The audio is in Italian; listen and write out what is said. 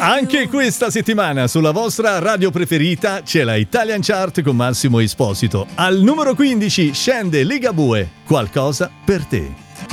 Anche questa settimana sulla vostra radio preferita c'è la Italian Chart con Massimo Esposito. Al numero 15 scende Ligabue, Qualcosa per te.